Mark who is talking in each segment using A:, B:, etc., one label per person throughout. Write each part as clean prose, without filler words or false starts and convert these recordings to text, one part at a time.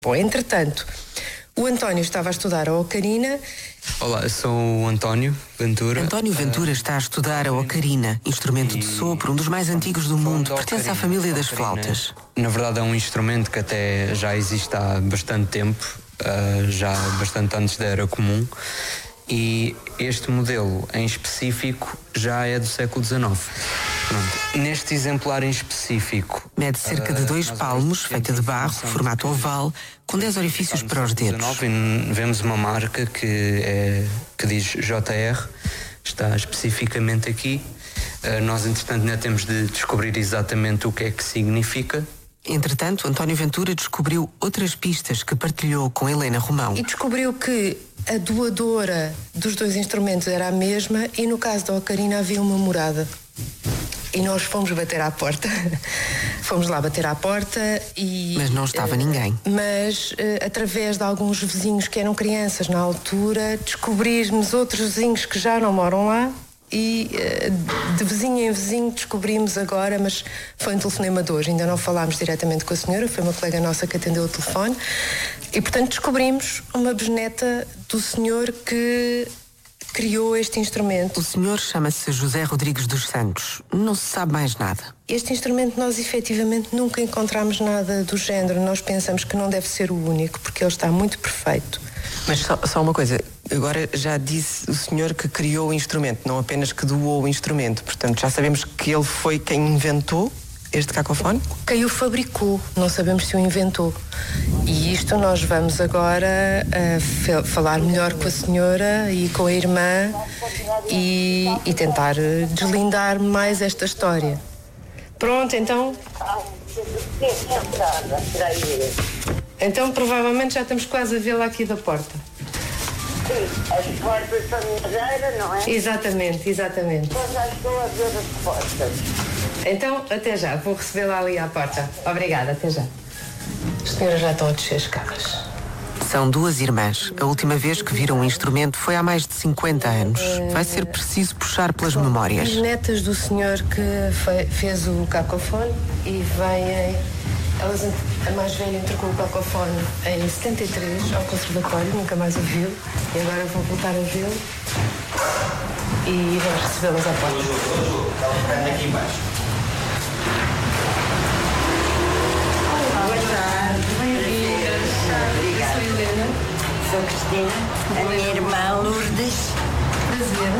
A: Bom, entretanto, o António estava a estudar a ocarina.
B: Olá, eu sou o António Ventura.
C: António Ventura está a estudar a ocarina, instrumento de sopro, um dos mais antigos do mundo, pertence à família das flautas.
B: Na verdade é um instrumento que até já existe há bastante tempo, já bastante antes da Era Comum, e este modelo em específico já é do século XIX. Pronto. Neste exemplar em específico...
C: Mede cerca de 2 palmos, feita de barro, formato oval, com 10 orifícios para os dedos.
B: Vemos uma marca que diz JR, está especificamente aqui. Nós, entretanto, ainda temos de descobrir exatamente o que é que significa.
C: Entretanto, António Ventura descobriu outras pistas que partilhou com Helena Romão.
A: E descobriu que a doadora dos 2 instrumentos era a mesma e no caso da ocarina havia uma morada. E nós fomos bater à porta. Fomos lá bater à porta e...
C: Mas não estava ninguém.
A: Mas, através de alguns vizinhos que eram crianças na altura, descobrimos outros vizinhos que já não moram lá e de vizinho em vizinho descobrimos agora, mas foi um telefonema de hoje, ainda não falámos diretamente com a senhora, foi uma colega nossa que atendeu o telefone e, portanto, descobrimos uma bisneta do senhor que criou este instrumento.
C: O senhor chama-se José Rodrigues dos Santos. Não se sabe mais nada.
A: Este instrumento nós efetivamente nunca encontramos nada do género. Nós pensamos que não deve ser o único, porque ele está muito perfeito.
D: Mas só uma coisa, agora já disse o senhor que criou o instrumento, não apenas que doou o instrumento. Portanto, já sabemos que ele foi quem inventou este cacofone?
A: Quem o fabricou, não sabemos se o inventou. E isto nós vamos agora falar melhor com a senhora e com a irmã e tentar deslindar mais esta história. Pronto, então... Então provavelmente já estamos quase a vê-la aqui da porta.
E: Sim, as portas são de madeira, não é?
A: Exatamente.
E: Então já estou a ver as portas.
A: Então, até já, vou recebê-la ali à porta. Obrigada, até já. As senhoras já estão a descer as escadas.
C: São 2 irmãs. A última vez que viram um instrumento foi há mais de 50 anos. Vai ser preciso puxar pelas memórias.
A: As netas do senhor que fez o cacofone e vêm... A mais velha entregou o cacofone em 73 ao conservatório, nunca mais o viu. E agora vou voltar a vê-lo e vamos recebê-las à porta.
F: Ela aqui embaixo.
E: Boa tarde, bem-vindas. Obrigada.
A: Sou Helena.
E: Sou Cristina, a minha irmã Lourdes.
A: Prazer.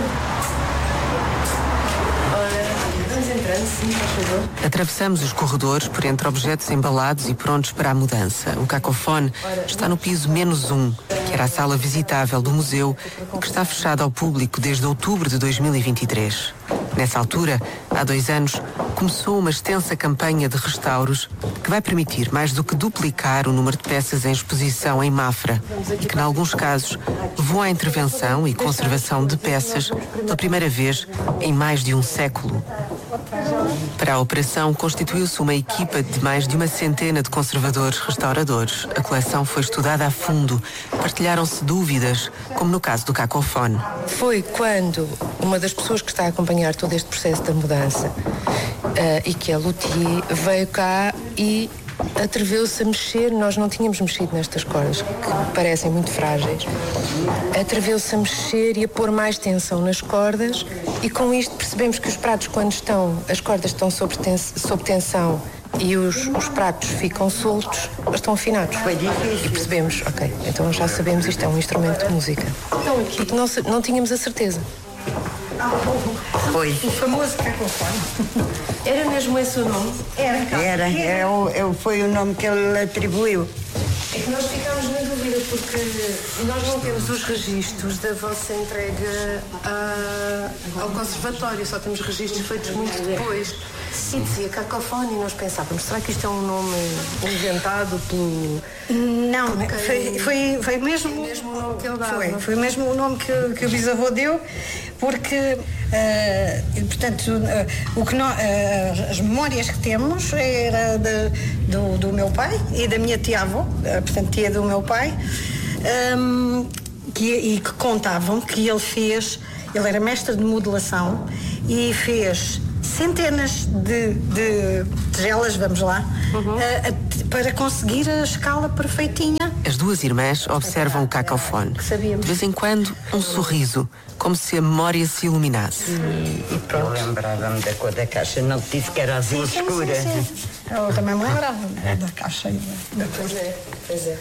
A: Ora, vamos entrando, sim, por favor.
C: Atravessamos os corredores por entre objetos embalados e prontos para a mudança. O cacofone está no piso -1, que era a sala visitável do museu e que está fechada ao público desde outubro de 2023. Nessa altura, há 2 anos, começou uma extensa campanha de restauros que vai permitir mais do que duplicar o número de peças em exposição em Mafra e que, em alguns casos, levou à intervenção e conservação de peças pela primeira vez em mais de um século. Para a operação, constituiu-se uma equipa de mais de 100 de conservadores restauradores. A coleção foi estudada a fundo, partilharam-se dúvidas, como no caso do cacofone.
A: Foi quando uma das pessoas que está a acompanhar todo este processo da mudança e que é luthier, veio cá e atreveu-se a mexer. Nós não tínhamos mexido nestas cordas, que parecem muito frágeis. Atreveu-se a mexer e a pôr mais tensão nas cordas e com isto percebemos que os pratos, quando as cordas estão sob tensão e os pratos ficam soltos, eles estão afinados.
E: Foi difícil.
A: E percebemos, ok, então já sabemos, isto é um instrumento de música. Porque não tínhamos a certeza.
E: Foi.
A: O famoso cacofone. Era mesmo esse o nome?
E: Foi o nome que ele atribuiu.
A: É que nós ficámos na dúvida porque nós não temos os registros da vossa entrega ao conservatório, só temos registros feitos muito depois. E dizia cacofone e nós pensávamos, será que isto é um nome inventado pelo...
G: Não, foi mesmo
A: o nome que ele dava.
G: Foi mesmo o nome que o bisavô deu, porque, portanto, as memórias que temos era do meu pai e da minha tia-avó, portanto, tia do meu pai, que contavam que ele era mestre de modelação e fez centenas de tigelas, vamos lá, para conseguir a escala perfeitinha.
C: As duas irmãs observam o cacofone. De vez em quando, um sorriso, como se a memória se iluminasse.
H: E pronto. Eu lembrava-me da cor da caixa, não te disse que era azul escura.
G: Sim. Eu também me lembrava da caixa.
A: Pois é.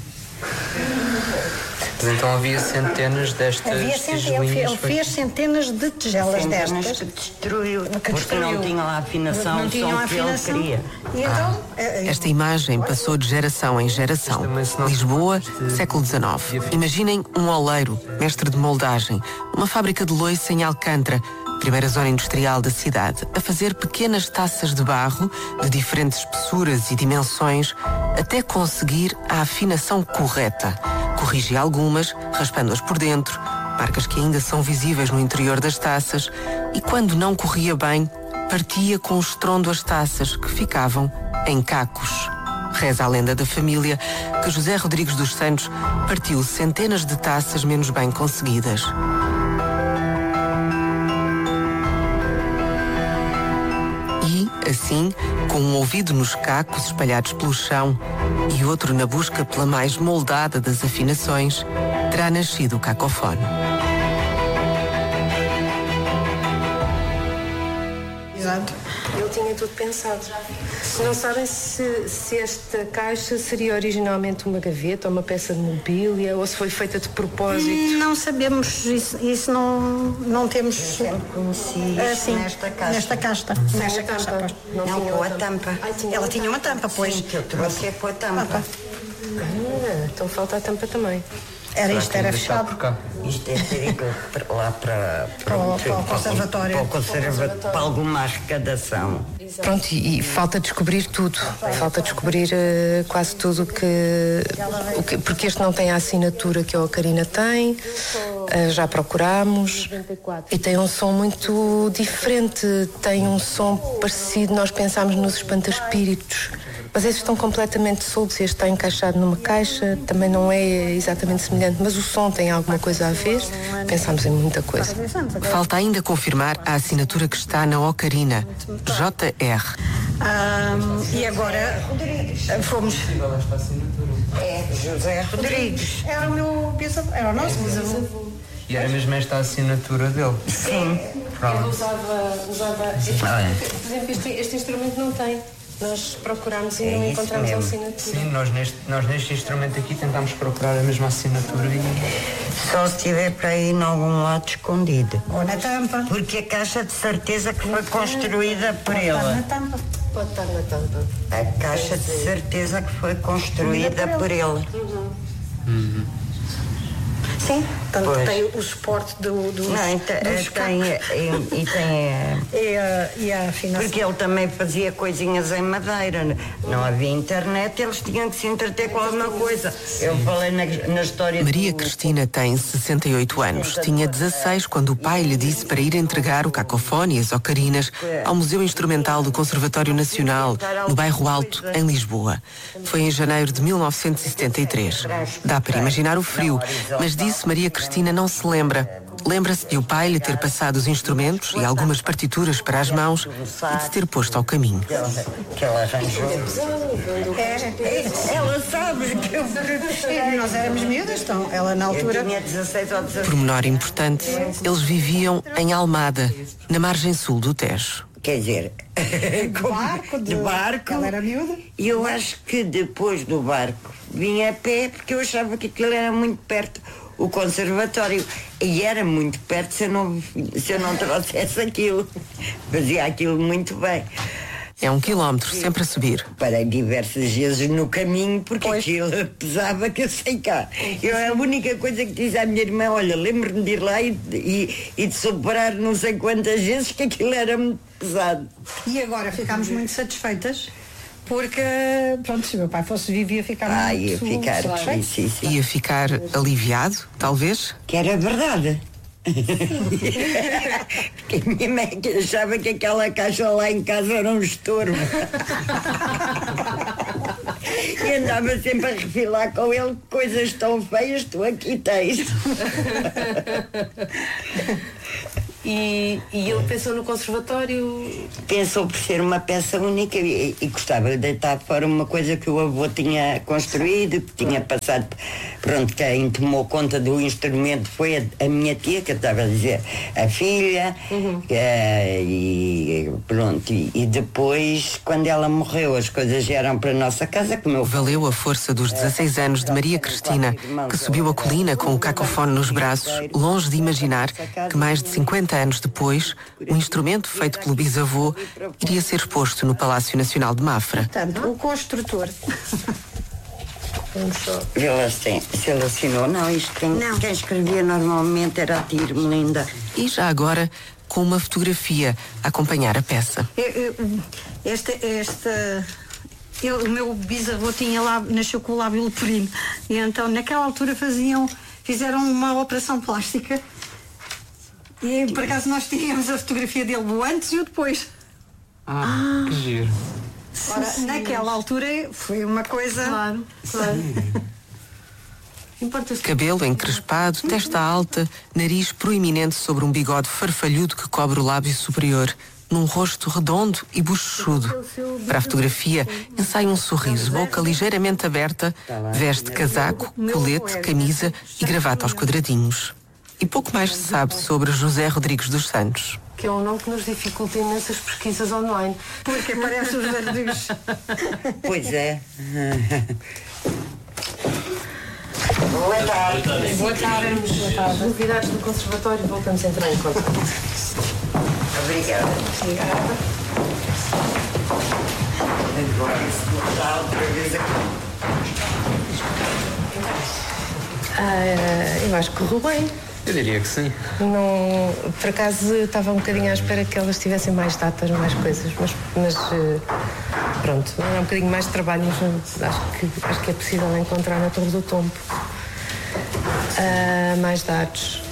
B: Mas então havia centenas destas tigelinhas.
G: Ele fez centenas de tigelas destas.
H: Que destruiu, porque não tinha lá a afinação,
G: não tinham
H: som que ele queria.
G: E então,
C: Esta imagem passou de geração em geração. Lisboa, século XIX. Imaginem um oleiro, mestre de moldagem, uma fábrica de loiça em Alcântara, primeira zona industrial da cidade, a fazer pequenas taças de barro de diferentes espessuras e dimensões até conseguir a afinação correta. Corrigi algumas, raspando-as por dentro, marcas que ainda são visíveis no interior das taças, e quando não corria bem, partia com estrondo as taças, que ficavam em cacos. Reza a lenda da família que José Rodrigues dos Santos partiu centenas de taças menos bem conseguidas. Assim, com um ouvido nos cacos espalhados pelo chão e outro na busca pela mais moldada das afinações, terá nascido o cacofone.
G: exato.
A: Ele tinha tudo pensado. Não sabem se esta caixa seria originalmente uma gaveta ou uma peça de mobília ou se foi feita de propósito?
G: Não sabemos, isso não temos.
H: Sempre conheci
G: Assim,
H: nesta caixa.
G: Nesta caixa. Nesta caixa, pois.
H: Não, com a tampa.
G: Ela tinha uma tampa, pois.
H: Sim, que eu trouxe é com a tampa.
A: Então falta a tampa também.
G: Era isto, era fechado.
H: Isto é ter lá para
G: o conservatório.
H: Para o conservatório, para alguma arrecadação.
A: Pronto, e falta descobrir tudo. Falta descobrir quase tudo porque este não tem a assinatura que a Ocarina tem. Já procurámos. E tem um som muito diferente. Tem um som parecido, nós pensámos nos espantaspíritos. Mas esses estão completamente soltos. Este está encaixado numa caixa, também não é exatamente semelhante, mas o som tem alguma coisa a ver. Pensámos em muita coisa.
C: Falta ainda confirmar a assinatura que está na Ocarina, JR.
G: E agora fomos.
H: É, José Rodrigues.
G: Era o meu bisavô, era o nosso bisavô.
B: E era mesmo esta a assinatura dele?
H: Sim.
A: Ele usava por exemplo, este instrumento não tem. Nós procurámos e não encontramos a assinatura.
B: Sim, nós neste instrumento aqui tentámos procurar a mesma assinatura e...
H: Só se estiver para aí em algum lado escondido.
G: Ou na tampa.
H: Porque a caixa de certeza que foi construída por ele.
G: Na tampa.
A: Pode estar na tampa.
H: A caixa de certeza que foi construída por ele.
G: Sim, tanto
H: Pois.
G: tem o suporte dos
H: Tem
G: e a afinação.
H: porque ele também fazia coisinhas em madeira. Não havia internet, eles tinham que se entreter com alguma coisa. Eu falei na história.
C: Maria Cristina tem 68 anos. Tinha 16 quando o pai lhe disse para ir entregar o cacofone e as ocarinas ao Museu Instrumental do Conservatório Nacional, no Bairro Alto, em Lisboa. Foi em janeiro de 1973. Dá para imaginar o frio, mas disso Maria Cristina não se lembra. Lembra-se de o pai lhe ter passado os instrumentos e algumas partituras para as mãos e de se ter posto ao caminho.
H: Que ela arranjou.
G: Ela sabe que nós éramos miúdas, então ela na
H: Eu
G: altura.
H: tinha 16 ou 17.
C: Pormenor importante, eles viviam em Almada, na margem sul do Tejo.
H: Quer dizer, de barco.
G: Ela era miúda.
H: E eu acho que depois do barco vinha a pé porque eu achava que aquilo era muito perto, o conservatório. E era muito perto se eu não trouxesse aquilo. Fazia aquilo muito bem.
C: É 1 quilómetro, sempre a subir.
H: Parei diversas vezes no caminho porque aquilo pesava que eu sei cá. A única coisa que disse à minha irmã, olha, lembro-me de ir lá e de superar não sei quantas vezes que aquilo era muito pesado.
G: E agora ficámos muito satisfeitas porque, pronto, se o meu pai fosse vivo ia ficar muito
H: Ia ficar,
G: satisfeito.
H: sim.
C: Ia ficar aliviado, talvez?
H: Que era verdade. Porque a minha mãe achava que aquela caixa lá em casa era um estorvo. E andava sempre a refilar com ele, coisas tão feias tu aqui tens.
A: E ele pensou no conservatório?
H: Pensou por ser uma peça única e gostava de deitar fora uma coisa que o avô tinha construído, que tinha passado. Pronto, quem tomou conta do instrumento foi a minha tia, que eu estava a dizer, a filha, e pronto. E depois, quando ela morreu, as coisas eram para a nossa casa, como eu...
C: Valeu a força dos 16 anos de Maria Cristina, que subiu a colina com o cacofone nos braços, longe de imaginar que mais de 50 anos depois, o instrumento feito pelo bisavô iria ser exposto no Palácio Nacional de Mafra.
G: Portanto, o construtor.
H: Se ele assinou, não, isto quem escrevia normalmente era a tia Irmelinda.
C: E já agora, com uma fotografia a acompanhar a peça.
G: O meu bisavô nasceu com o lábio leporino. E então, naquela altura, fizeram uma operação plástica. E por acaso nós tínhamos a fotografia dele o antes e o depois.
B: Que giro.
G: Ora, naquela altura foi uma coisa...
A: Claro.
C: Cabelo encrespado, testa alta, nariz proeminente sobre um bigode farfalhudo que cobre o lábio superior, num rosto redondo e bochechudo. Para a fotografia, ensaia um sorriso, boca ligeiramente aberta, veste casaco, colete, camisa e gravata aos quadradinhos. E pouco mais se sabe sobre José Rodrigues dos Santos.
A: Que é um nome que nos dificulta imensas pesquisas online.
G: Porque aparece os Rodrigues.
H: Pois é.
A: Boa tarde. Boa tarde. Novidades do conservatório, voltamos a entrar em contato.
H: Obrigada. Agora, se está outra vez aqui.
A: Eu acho que correu bem.
B: Eu diria que sim.
A: Não, por acaso eu estava um bocadinho à espera que elas tivessem mais datas, mais coisas, mas pronto, é um bocadinho mais de trabalho, mas acho que é possível encontrar na Torre do Tombo mais dados.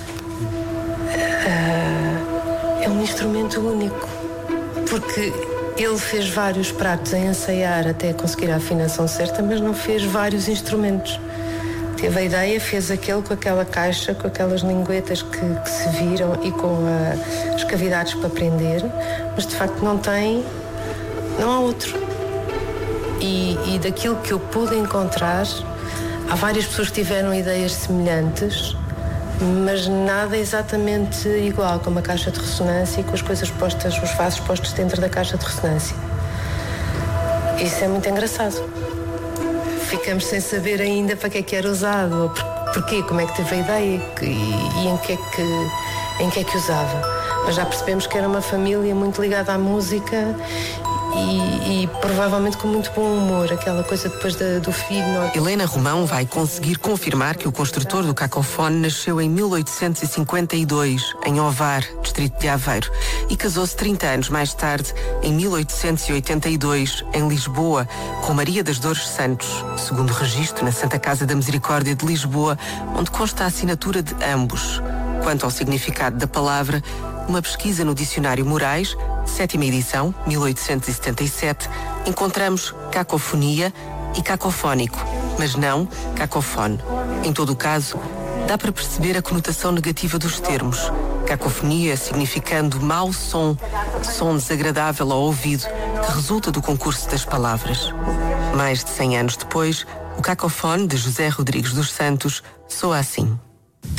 A: É um instrumento único, porque ele fez vários pratos a ensaiar até conseguir a afinação certa, mas não fez vários instrumentos. Teve a ideia, fez aquele com aquela caixa, com aquelas linguetas que se viram e com as cavidades para prender, mas de facto não há outro. E daquilo que eu pude encontrar, há várias pessoas que tiveram ideias semelhantes, mas nada exatamente igual, com uma caixa de ressonância e com as coisas postas, os vasos postos dentro da caixa de ressonância. Isso é muito engraçado. Ficamos sem saber ainda para que é que era usado, ou porquê, como é que teve a ideia e em que é que usava. Mas já percebemos que era uma família muito ligada à música e provavelmente com muito bom humor, aquela coisa depois do filho.
C: Helena Romão vai conseguir confirmar que o construtor do cacofone nasceu em 1852, em Ovar, distrito de Aveiro, e casou-se 30 anos mais tarde, em 1882, em Lisboa, com Maria das Dores Santos, segundo registro na Santa Casa da Misericórdia de Lisboa, onde consta a assinatura de ambos. Quanto ao significado da palavra, uma pesquisa no Dicionário Morais, 7ª edição, 1877, encontramos cacofonia e cacofónico, mas não cacofone. Em todo o caso, dá para perceber a conotação negativa dos termos. Cacofonia significando mau som, som desagradável ao ouvido, que resulta do concurso das palavras. Mais de 100 anos depois, o cacofone de José Rodrigues dos Santos soa assim.